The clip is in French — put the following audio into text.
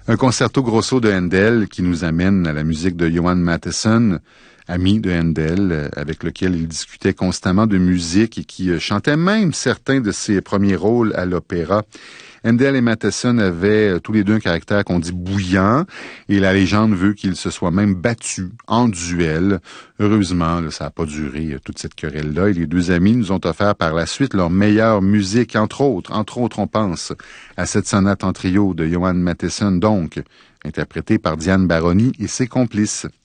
Un concerto grosso de Handel qui nous amène à la musique de Johann Mattheson, ami de Handel, avec lequel il discutait constamment de musique et qui chantait même certains de ses premiers rôles à l'opéra. Handel et Mattheson avaient tous les deux un caractère qu'on dit bouillant, et la légende veut qu'ils se soient même battus en duel. Heureusement, ça n'a pas duré toute cette querelle-là, et les deux amis nous ont offert par la suite leur meilleure musique, entre autres, on pense à cette sonate en trio de Johann Mattheson, donc, interprétée par Diane Baroni et ses complices.